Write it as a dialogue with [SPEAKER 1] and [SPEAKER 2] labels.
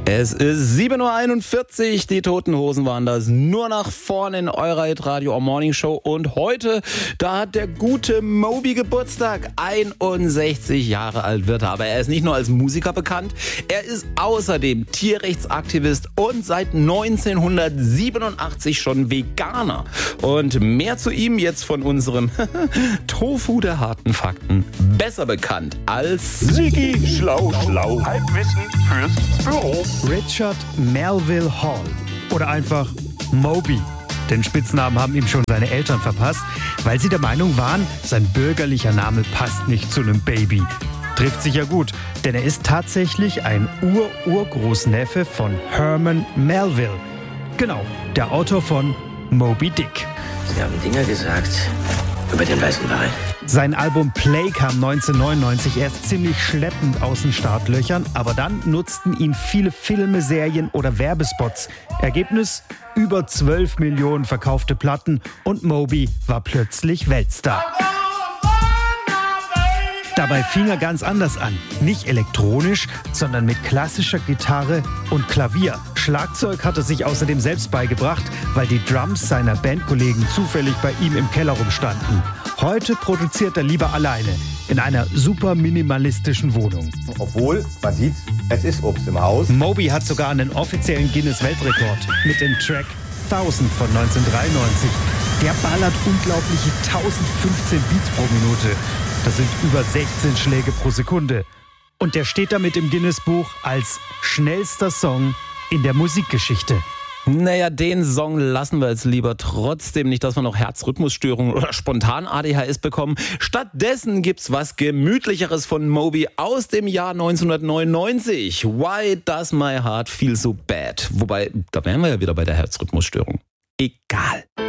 [SPEAKER 1] Es ist 7.41 Uhr, die Toten Hosen waren das. Nur nach vorne in eurer Hitradio Morning Show. Und heute, da hat der gute Moby Geburtstag. 61 Jahre alt wird er. Aber er ist nicht nur als Musiker bekannt, er ist außerdem Tierrechtsaktivist und seit 1987 schon Veganer. Und mehr zu ihm jetzt von unserem Tofu der harten Fakten. Besser bekannt als
[SPEAKER 2] Sigi Schlau Schlau. Halbwissen fürs Büro.
[SPEAKER 3] Richard Melville Hall oder einfach Moby. Den Spitznamen haben ihm schon seine Eltern verpasst, weil sie der Meinung waren, sein bürgerlicher Name passt nicht zu einem Baby. Trifft sich ja gut, denn er ist tatsächlich ein Urgroßneffe von Herman Melville. Genau, der Autor von Moby Dick.
[SPEAKER 4] Sie haben Dinge gesagt über den weißen Wal.
[SPEAKER 3] Sein Album Play kam 1999 erst ziemlich schleppend aus den Startlöchern, aber dann nutzten ihn viele Filme, Serien oder Werbespots. Ergebnis? Über 12 Millionen verkaufte Platten und Moby war plötzlich Weltstar. Dabei fing er ganz anders an. Nicht elektronisch, sondern mit klassischer Gitarre und Klavier. Schlagzeug hat er sich außerdem selbst beigebracht, weil die Drums seiner Bandkollegen zufällig bei ihm im Keller rumstanden. Heute produziert er lieber alleine, in einer super minimalistischen Wohnung.
[SPEAKER 5] Obwohl, man sieht, es ist Obst im Haus.
[SPEAKER 3] Moby hat sogar einen offiziellen Guinness-Weltrekord mit dem Track 1000 von 1993. Der ballert unglaubliche 1015 Beats pro Minute. Das sind über 16 Schläge pro Sekunde. Und der steht damit im Guinness-Buch als schnellster Song in der Musikgeschichte.
[SPEAKER 1] Naja, den Song lassen wir jetzt lieber trotzdem nicht, dass wir noch Herzrhythmusstörungen oder spontan ADHS bekommen. Stattdessen gibt's was Gemütlicheres von Moby aus dem Jahr 1999. Why Does My Heart Feel So Bad? Wobei, da wären wir ja wieder bei der Herzrhythmusstörung. Egal.